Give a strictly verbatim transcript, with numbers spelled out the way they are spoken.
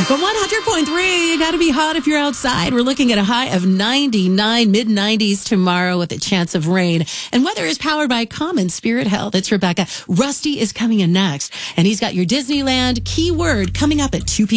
But one hundred point three, you got to be hot if you're outside. We're looking at a high of ninety-nine, mid nineties tomorrow with a chance of rain. And weather is powered by Common Spirit Health. It's Rebecca. Rusty is coming in next. And he's got your Disneyland keyword coming up at two p.m.